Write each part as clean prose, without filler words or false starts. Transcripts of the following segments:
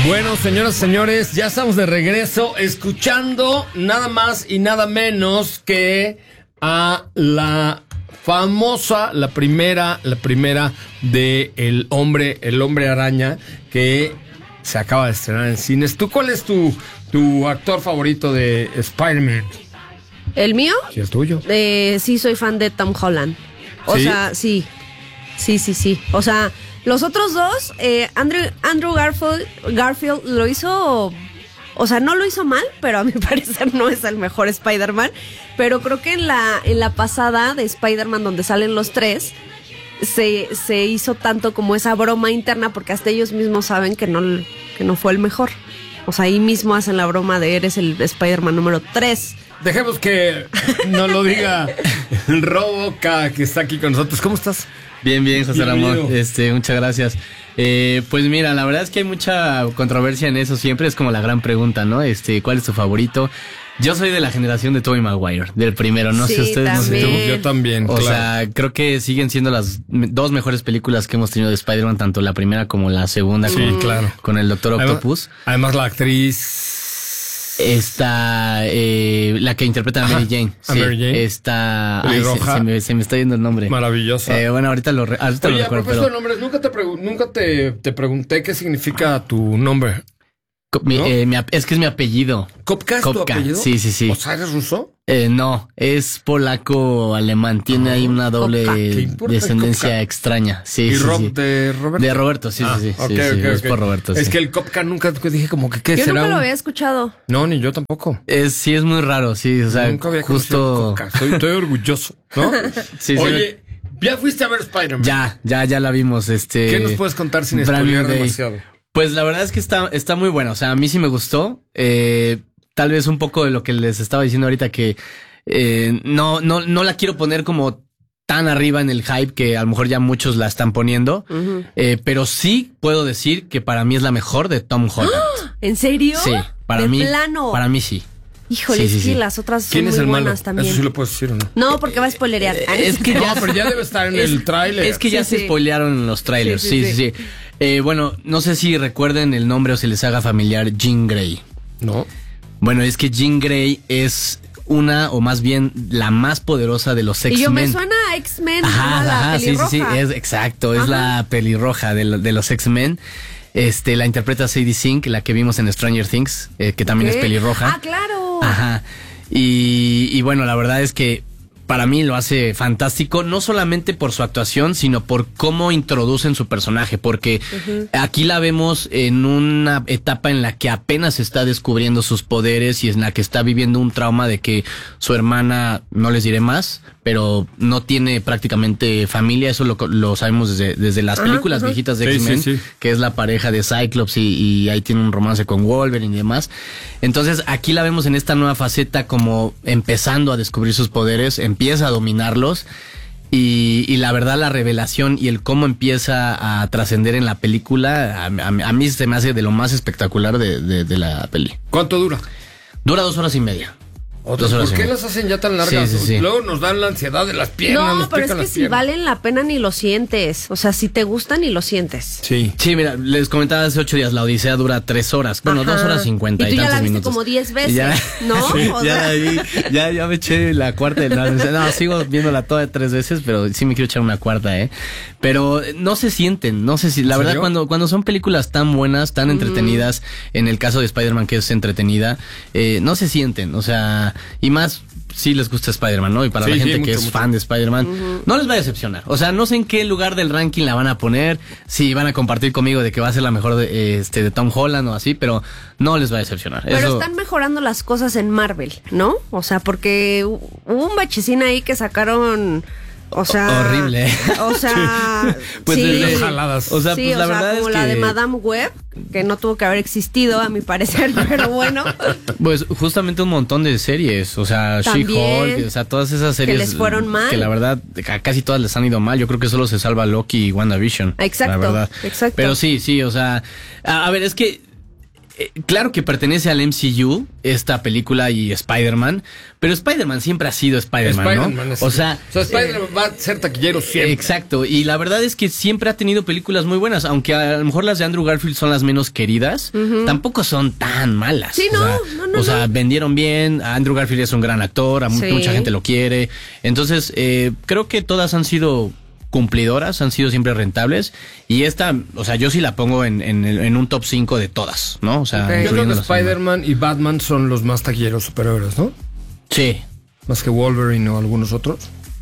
Bueno, señoras y señores, ya estamos de regreso escuchando nada más y nada menos que a la famosa, la primera de El Hombre Araña, que se acaba de estrenar en cines. ¿Tú cuál es tu actor favorito de Spider-Man? ¿El mío? Sí, el tuyo. Sí, soy fan de Tom Holland. O sea, sí. O sea, los otros dos, Andrew Garfield lo hizo... O sea, no lo hizo mal, pero a mi parecer no es el mejor Spider-Man. Pero creo que en la pasada de Spider-Man, donde salen los tres, se hizo tanto como esa broma interna, porque hasta ellos mismos saben que no fue el mejor. O sea, ahí mismo hacen la broma de eres el Spider-Man número 3. Dejemos que nos lo diga el Roboca, que está aquí con nosotros. ¿Cómo estás? Bien, José Ramón. Muchas gracias. Pues mira, la verdad es que hay mucha controversia en eso siempre. Es como la gran pregunta, ¿no? ¿Cuál es tu favorito? Yo soy de la generación de Tobey Maguire, del primero. No sé ustedes, no sé tú. Yo también, O sea, creo que siguen siendo las dos mejores películas que hemos tenido de Spider-Man, tanto la primera como la segunda, con el Doctor Octopus. Además, la actriz... Está la que interpreta a Mary Jane. A Mary Jane. Está... se me está yendo el nombre. Maravillosa. Bueno, ahorita lo recuerdo. Oye, a propósito de nombres, nunca te pregunté qué significa tu nombre. ¿No? Es que es mi apellido. ¿Kopka es tu apellido? Sí. ¿O sea, eres ruso? No, es polaco-alemán. Tiene ahí una doble descendencia extraña. Sí, ¿Y sí. de Roberto? De Roberto, sí. Okay. Es por Roberto. Es que el Kopka nunca dije como que ¿qué yo será? Yo nunca lo había escuchado. No, ni yo tampoco. Sí, es muy raro, sí. O sea, nunca había justo... Kopka. Estoy orgulloso, ¿no? Sí. Oye, ¿ya fuiste a ver Spider-Man? Ya la vimos. ¿Qué nos puedes contar sin spoilear demasiado? Pues la verdad es que está muy bueno. O sea, a mí sí me gustó. Tal vez un poco de lo que les estaba diciendo ahorita, que no la quiero poner como tan arriba en el hype que a lo mejor ya muchos la están poniendo. Uh-huh. Pero sí puedo decir que para mí es la mejor de Tom Holland. ¿En serio? Sí, para mí sí. Híjole, sí, las otras son muy buenas también. Eso sí lo puedes decir, ¿o no? No, porque va a spoilerear. Es que ya, pero ya debe estar en el tráiler. Es que ya se spoilearon en los trailers. Sí. Bueno, no sé si recuerden el nombre o se les haga familiar, Jean Grey. No. Bueno, es que Jean Grey es una, o más bien la más poderosa de los X-Men. Y yo me suena a X-Men, la pelirroja. Sí, es exacto, es la pelirroja de los X-Men. La interpreta Sadie Sink, la que vimos en Stranger Things, que también es pelirroja. Ah, claro. Ajá. Y bueno, la verdad es que para mí lo hace fantástico, no solamente por su actuación, sino por cómo introducen su personaje, porque aquí la vemos en una etapa en la que apenas está descubriendo sus poderes y en la que está viviendo un trauma de que su hermana, no les diré más, pero no tiene prácticamente familia. Eso lo sabemos desde las películas viejitas de X-Men, que es la pareja de Cyclops y ahí tiene un romance con Wolverine y demás. Entonces aquí la vemos en esta nueva faceta, como empezando a descubrir sus poderes, empieza a dominarlos y la verdad la revelación y el cómo empieza a trascender en la película, a mí se me hace de lo más espectacular de la peli. ¿Cuánto dura? Dura 2 horas y media. ¿Por qué las hacen ya tan largas? Sí. Luego nos dan la ansiedad de las piernas. No, pero es que si valen la pena ni lo sientes. O sea, si te gustan ni lo sientes. Sí, mira, les comentaba hace 8 días, la Odisea dura 3 horas. Bueno, 2 horas 50 y tantos minutos. Y tú ya la viste como 10 veces, ¿no? Sí, ya me eché la cuarta. No, sigo viéndola toda 3 veces, pero sí me quiero echar una cuarta, Pero no se sienten, no sé si... La verdad, cuando son películas tan buenas, tan entretenidas, en el caso de Spider-Man, que es entretenida, no se sienten, o sea... Y más, si les gusta Spider-Man, ¿no? Y para la gente que es fan de Spider-Man, no les va a decepcionar. O sea, no sé en qué lugar del ranking la van a poner, si van a compartir conmigo de que va a ser la mejor de Tom Holland o así, pero no les va a decepcionar. Pero están mejorando las cosas en Marvel, ¿no? O sea, porque hubo un bachecín ahí que sacaron... O sea, horrible. O sea, pues desde jaladas. O sea, pues la verdad como es la que... de Madame Web, que no tuvo que haber existido, a mi parecer, pero bueno. Pues justamente un montón de series, o sea, She-Hulk, o sea, todas esas series que les fueron mal. Que la verdad, a casi todas les han ido mal. Yo creo que solo se salva Loki y WandaVision. Exacto, la verdad. exacto. Pero sí, o sea, a ver, es que claro que pertenece al MCU, esta película y Spider-Man, pero Spider-Man siempre ha sido Spider-Man, ¿no? O sea, Spider-Man va a ser taquillero siempre. Exacto, y la verdad es que siempre ha tenido películas muy buenas, aunque a lo mejor las de Andrew Garfield son las menos queridas, tampoco son tan malas. Sí, O sea, vendieron bien, Andrew Garfield es un gran actor, mucha gente lo quiere, entonces creo que todas han sido cumplidoras, han sido siempre rentables, y esta, o sea, yo sí la pongo en un top 5 de todas, ¿no? O sea, yo creo que Spider-Man y Batman son los más taquilleros superhéroes, ¿no? Sí. Más que Wolverine o algunos otros.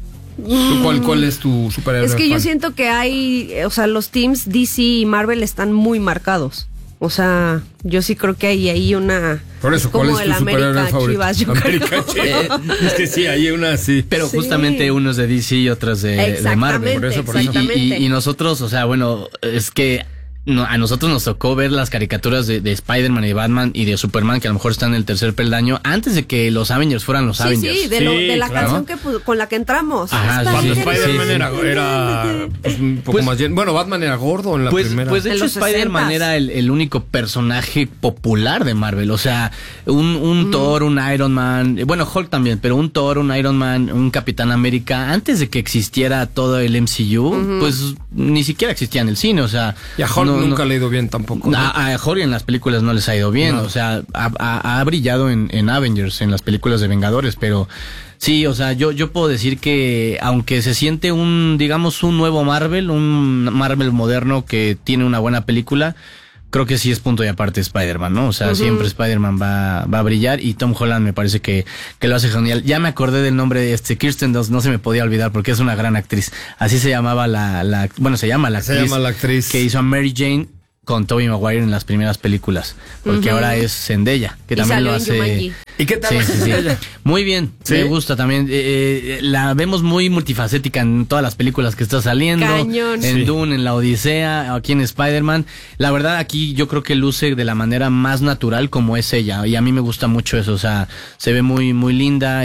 ¿Cuál es tu superhéroe? Es que yo siento que hay, o sea, los teams DC y Marvel están muy marcados. O sea, yo sí creo que hay una... Por eso, como ¿cuál es tu superhéroe favorito? Chivas, yo América Chivas. Es que sí, hay una así. Pero justamente unos de DC y otros de Marvel. Por eso. Y nosotros, o sea, bueno, es que a nosotros nos tocó ver las caricaturas de Spider-Man y de Batman y de Superman, que a lo mejor están en el tercer peldaño, antes de que los Avengers fueran los Avengers. Sí, de la canción con la que entramos. Ajá, cuando Spider-Man era pues, un poco más lleno. Bueno, Batman era gordo en la primera. Pues de hecho Spider-Man era el único personaje popular de Marvel. O sea, un Thor, un Iron Man, bueno, Hulk también, pero un Thor, un Iron Man, un Capitán América, antes de que existiera todo el MCU, pues ni siquiera existía en el cine, o sea... Y a Hulk nunca le ha ido bien tampoco, ¿no? A Hulk en las películas no les ha ido bien, o sea, ha brillado en Avengers, en las películas de Vengadores, pero sí, o sea, yo puedo decir que aunque se siente digamos un nuevo Marvel, un Marvel moderno que tiene una buena película, creo que sí es punto y aparte Spider-Man, ¿no? O sea, siempre Spider-Man va a brillar, y Tom Holland me parece que lo hace genial. Ya me acordé del nombre de Kirsten Dunst, no se me podía olvidar porque es una gran actriz. Así se llamaba se llama la actriz que hizo a Mary Jane con Tobey Maguire en las primeras películas, porque ahora es Zendaya, que también lo hace. ¿Y qué tal? Sí. Muy bien, me gusta también. La vemos muy multifacética en todas las películas que está saliendo. Cañón. En Dune, en La Odisea, aquí en Spider-Man. La verdad, aquí yo creo que luce de la manera más natural como es ella, y a mí me gusta mucho eso. O sea, se ve muy, muy linda,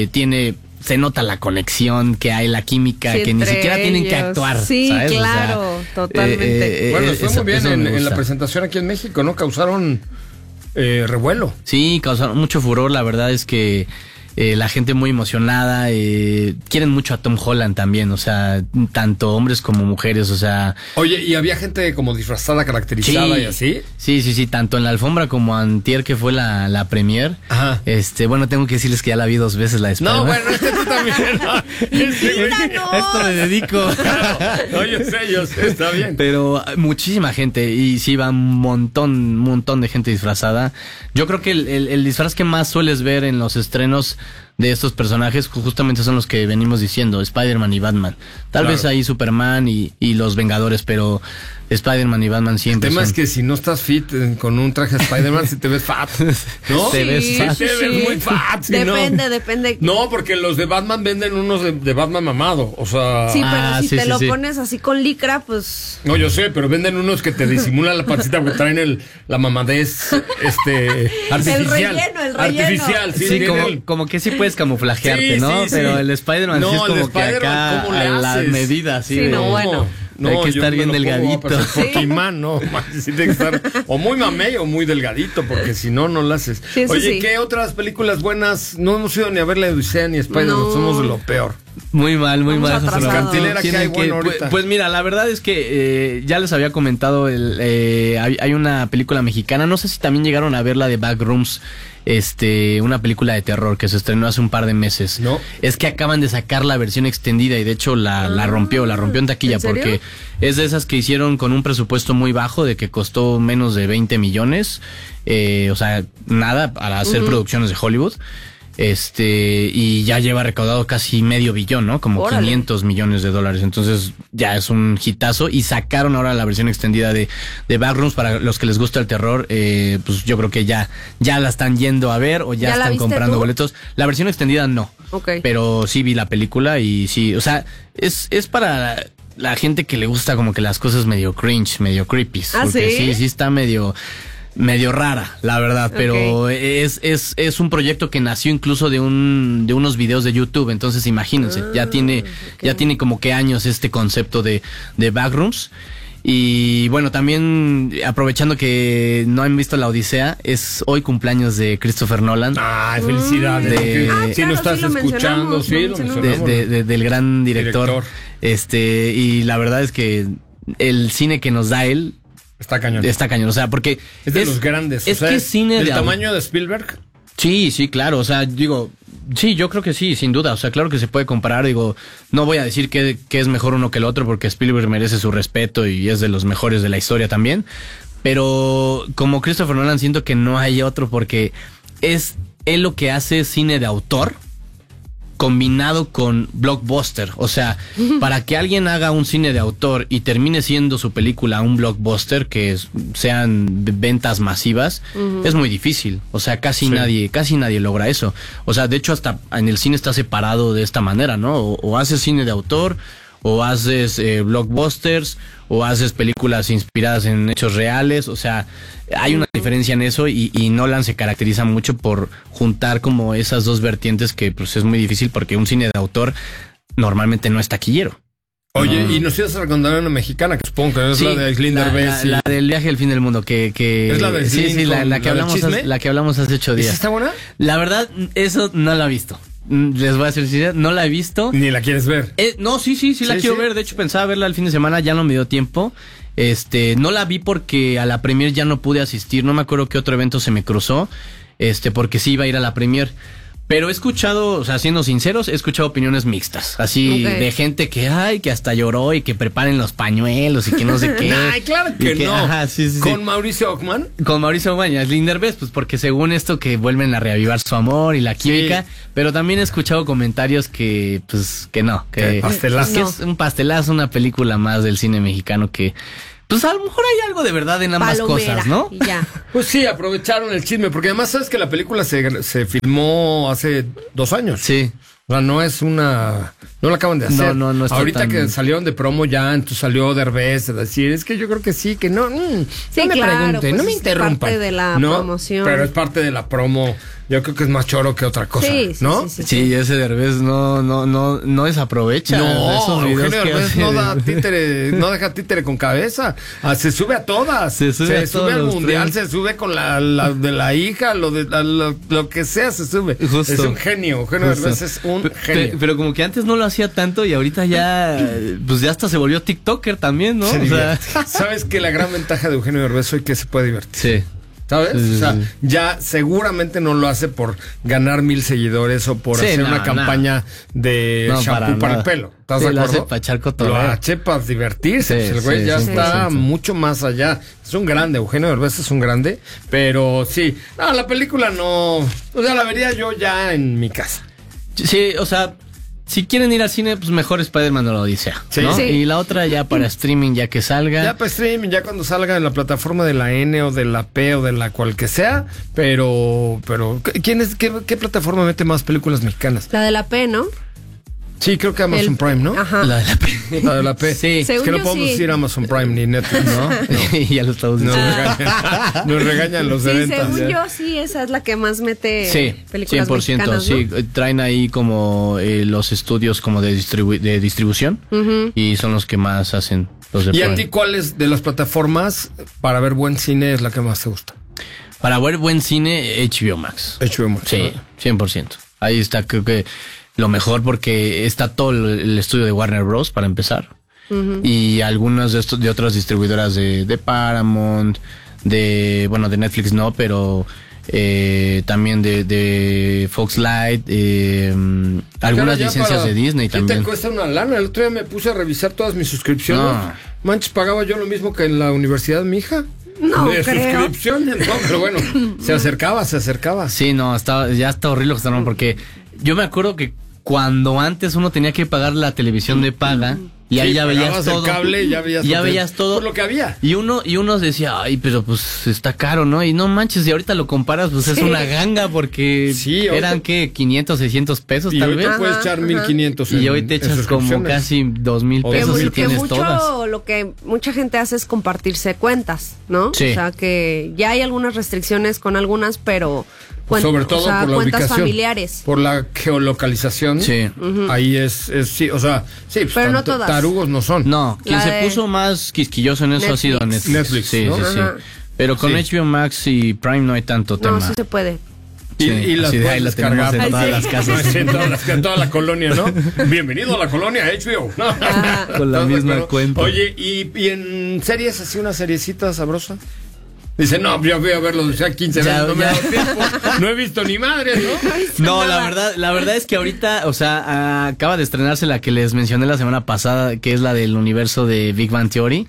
se nota la conexión que hay, la química, que ni siquiera tienen que actuar. Sí, ¿sabes? claro, o sea, totalmente. Bueno, fue muy bien en la presentación aquí en México, ¿no? Causaron revuelo. Sí, causaron mucho furor, la verdad es que la gente muy emocionada, quieren mucho a Tom Holland también, o sea, tanto hombres como mujeres, o sea... Oye, ¿y había gente como disfrazada, caracterizada y así? Sí, tanto en la alfombra como antier, que fue la premier. Ajá. Bueno, tengo que decirles que ya la vi 2 veces la Spider-Man. No, bueno, tú también. No. Esto me dedico. No, yo sé, está bien. Pero muchísima gente, y sí va un montón de gente disfrazada. Yo creo que el disfraz que más sueles ver en los estrenos de estos personajes justamente son los que venimos diciendo, Spider-Man y Batman. Tal vez ahí Superman y los Vengadores, pero Spider-Man y Batman siempre. El tema es que si no estás fit con un traje de Spider-Man, si te ves fat, ¿no? Te ves fat. Te ves muy fat. Depende. No, porque los de Batman venden unos de Batman mamado, o sea... Sí, pero si te lo pones así con licra, pues... No, yo sé, pero venden unos que te disimulan la pancita porque traen la mamadez artificial. El relleno. Artificial, sí. Como que sí puedes camuflajearte, ¿no? Pero el Spider-Man sí es como que acá ¿cómo le a la haces? medida, así. Sí, no, bueno. Hay que estar bien delgadito. Pokémon, no, sí tiene que estar o muy mamey o muy delgadito, porque si no, no lo haces. Sí, Oye, ¿qué otras películas buenas? No hemos ido ni a ver La Odisea ni Spider-Man, somos de lo peor. Muy mal. Cartelera que hay bueno ahorita. Pues mira, la verdad es que ya les había comentado, hay una película mexicana, no sé si también llegaron a ver la de Backrooms, una película de terror que se estrenó hace un par de meses. No. Es que acaban de sacar la versión extendida y de hecho la rompió en taquilla. ¿En serio? Porque es de esas que hicieron con un presupuesto muy bajo, de que costó menos de 20 millones, o sea, nada para hacer producciones de Hollywood. Y ya lleva recaudado casi $500 million, ¿no? Como ¡Órale! $500 millones. Entonces ya es un hitazo, y sacaron ahora la versión extendida de Backrooms. Para los que les gusta el terror, pues yo creo que ya la están yendo a ver, o ya están comprando boletos. La versión extendida no. Okay. Pero sí vi la película y sí, o sea, es para la gente que le gusta como que las cosas medio cringe, medio creepy. ¿Ah, porque sí está medio rara, la verdad, pero Okay. es un proyecto que nació incluso de unos videos de YouTube, entonces imagínense, ya tiene como que años este concepto de Backrooms. Y bueno, también aprovechando que no han visto La Odisea, es hoy cumpleaños de Christopher Nolan. Ay, felicidades. claro, nos estás sí lo escuchando, mencionamos, sí, lo lo mencionamos. mencionamos. Del gran director. Y la verdad es que el cine que nos da él Está cañón. o sea, porque Es de los grandes. Es que es cine del de tamaño de Spielberg. Sí, claro, o sea, digo, sí, yo creo que sí, sin duda, o sea, claro que se puede comparar, digo, no voy a decir que es mejor uno que el otro porque Spielberg merece su respeto y es de los mejores de la historia también, pero como Christopher Nolan siento que no hay otro porque es él lo que hace cine de autor combinado con blockbuster, o sea, para que alguien haga un cine de autor y termine siendo su película un blockbuster, que sean ventas masivas, es muy difícil, o sea, casi nadie logra eso, o sea, de hecho hasta en el cine está separado de esta manera, ¿no? O haces cine de autor, o haces blockbusters, o haces películas inspiradas en hechos reales, o sea, hay una diferencia en eso y Nolan se caracteriza mucho por juntar como esas dos vertientes que pues es muy difícil porque un cine de autor normalmente no es taquillero. Oye, y nos ibas a recomendar una mexicana que supongo que es la de Aislinn Derbez. La del viaje al fin del mundo, que ¿Es la de Aislinn sí, la que hablamos hace 8 días. ¿Está buena? La verdad, eso no la he visto. Les voy a decir sincero, no la he visto. Ni la quieres ver. No, sí la quiero ver. De hecho, pensaba verla el fin de semana, ya no me dio tiempo. No la vi porque a la premier ya no pude asistir. No me acuerdo qué otro evento se me cruzó. Porque sí iba a ir a la premier. Pero he escuchado, o sea, siendo sinceros, he escuchado opiniones mixtas. Así de gente que hasta lloró y que preparen los pañuelos y que no sé qué. Ay, claro que no. Ajá, sí. ¿Con Mauricio Ockman? Con Mauricio Ockman y Aislinn Derbez, pues porque según esto que vuelven a reavivar su amor y la química. Sí. Pero también he escuchado comentarios que, pues, que no. Que pastelazo. Que es un pastelazo, una película más del cine mexicano que... Pues a lo mejor hay algo de verdad en ambas cosas, ¿no? Ya. Pues sí, aprovecharon el chisme, porque además sabes que la película se filmó hace 2 años. Sí. O sea, no es una... No la acaban de hacer. No está ahorita tan... que salieron de promo ya, entonces salió Derbez a decir, es que yo creo que sí, que no. Sí, no me claro, pregunten, pues no me es interrumpan. parte de la promoción. Pero es parte de la promo. Yo creo que es más choro que otra cosa, ¿no? Sí, ese Derbez no desaprovecha. No, esos videos Eugenio Derbez no da títere, no deja títere con cabeza. Se sube a todas. Se sube al mundial, se sube con la de la hija, lo que sea se sube. Justo. Es un genio. Eugenio Derbez es un genio. Pero como que antes no lo hacía tanto y ahorita ya, pues ya hasta se volvió TikToker también, ¿no? Sabes que la gran ventaja de Eugenio Derbez hoy que se puede divertir. Sí. ¿Sabes? O sea, ya seguramente no lo hace por ganar 1,000 seguidores o por hacer una campaña de shampoo para el pelo. ¿Estás de acuerdo? Lo hace para echar cotorreo. Lo hace para divertirse. Sí, pues el güey ya 100%. está mucho más allá. Es un grande, Eugenio Derbez es un grande. Pero sí, no, la película no... O sea, la vería yo ya en mi casa. Sí, o sea... Si quieren ir al cine, pues mejor Spider-Man o La Odisea, ¿no? Sí. Y la otra ya para streaming, ya que salga. Ya para streaming, ya cuando salga en la plataforma de la N o de la P o de la cual que sea. Pero ¿qué plataforma mete más películas mexicanas? La de la P, ¿no? Sí, creo que Amazon Prime, ¿no? Ajá. La de la P. La de la P. Sí. Es que no podemos decir Amazon Prime ni Netflix, ¿no? Y ya lo estamos diciendo. Nos regañan los de ventas. Según ya. yo, sí, esa es la que más mete películas 100%, mexicanas, ¿no? sí. Traen ahí como los estudios como de distribución y son los que más hacen los de ¿Y Prime. a ti cuál es de las plataformas para ver buen cine es la que más te gusta? Para ver buen cine, HBO Max. HBO Max. Sí, 100%. Ahí está, creo que lo mejor porque está todo el estudio de Warner Bros. Para empezar. Y algunas de otras distribuidoras de Paramount, de Netflix no, pero también de Fox Light, algunas licencias de Disney también. ¿Qué te cuesta una lana? El otro día me puse a revisar todas mis suscripciones. No. Manches, pagaba yo lo mismo que en la universidad mi hija. No de creo. suscripciones, no, pero bueno, se acercaba. Sí, no, ya está horrible que está, porque yo me acuerdo que cuando antes uno tenía que pagar la televisión de paga y ahí ya veías todo. El cable, ya veías todo. Por lo que había. Y uno decía, ay, pero pues está caro, ¿no? Y no manches, y ahorita lo comparas, pues es una ganga porque eran, ¿qué? 500, 600 pesos y tal hoy vez. te puedes echar 1,500 y hoy te echas como casi 2,000 pesos y tienes todas. Lo que mucha gente hace es compartirse cuentas, ¿no? Sí. O sea, que ya hay algunas restricciones con algunas, pero Sobre todo por la cuentas ubicación, familiares. por la geolocalización. Sí. Ahí sí, o sea, sí, pues pero no todas. tarugos no son. No, quien La se de puso más quisquilloso en eso Netflix. ha sido Netflix. Netflix, sí, ¿no? sí, sí. Ajá. Pero con Sí. HBO Max y Prime no hay tanto tema. No, sí se puede. Y, Sí, y las así de puedes ahí la tenemos descargar en todas las casas. en toda la colonia, ¿no? Bienvenido a la colonia HBO. ¿no? Con la ¿Estás de misma acuerdo? cuenta. Oye, ¿y en series así una seriecita sabrosa? Dice, no, yo voy a verlo o sea, 15 veces, Ya, no me ya. ha dado tiempo. No he visto ni madre, ¿no? No, la verdad es que ahorita, o sea, acaba de estrenarse la que les mencioné la semana pasada, que es la del universo de Big Bang Theory.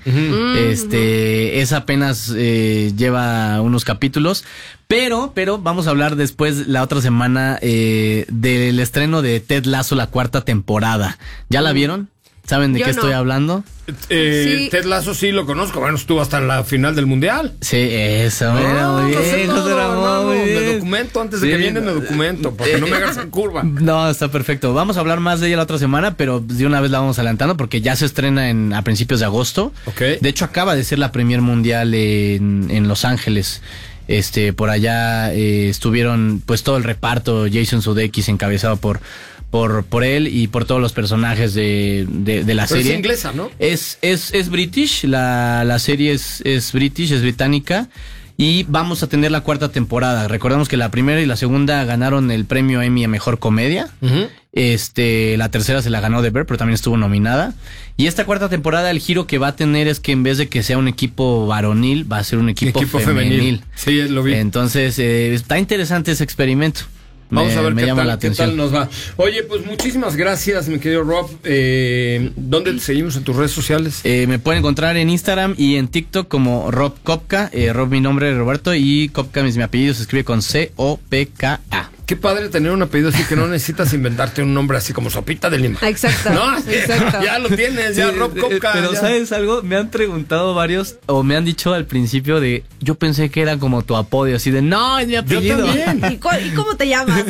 Esa apenas lleva unos capítulos, pero vamos a hablar después la otra semana del estreno de Ted Lasso, la 4ª temporada. ¿Ya la vieron? ¿Saben de Yo qué no. estoy hablando? Sí. Ted Lasso sí lo conozco, bueno, estuvo hasta en la final del Mundial. Sí, eso, mira, muy No sé bien, todo, José Ramón, muy me bien. documento antes de Sí, que viene, me documento, porque no me hagas en curva. No, está perfecto. Vamos a hablar más de ella la otra semana, pero de una vez la vamos adelantando porque ya se estrena a principios de agosto. Ok. De hecho, acaba de ser la premier mundial en Los Ángeles. Por allá estuvieron pues todo el reparto, Jason Sudeikis encabezado por él y por todos los personajes de la Pero serie. es inglesa, ¿no? Es British, la serie es British, es británica. Y vamos a tener la 4ª temporada. Recordemos que la primera y la segunda ganaron el premio Emmy a Mejor Comedia. La tercera se la ganó The Bear, pero también estuvo nominada. Y esta 4ª temporada, el giro que va a tener es que en vez de que sea un equipo varonil, va a ser un equipo femenil. Sí, lo vi. Entonces, está interesante ese experimento. Vamos a ver me qué llama tal, la atención. nos va. Oye, pues muchísimas gracias, mi querido Rob. ¿Dónde te seguimos en tus redes sociales? Me pueden encontrar en Instagram y en TikTok como Rob Kopka. Rob mi nombre es Roberto y Kopka mi apellido se escribe con C-O-P-K-A. Qué padre tener un apellido así que no necesitas inventarte un nombre así como Sopita de Lima. Exacto. No, Exacto. ya lo tienes, ya Rob Kopka. Pero ya. ¿sabes algo? Me han preguntado varios, o me han dicho al principio yo pensé que era como tu apodio, así de, no, es mi Yo apellido. también. ¿Y cómo te llamas?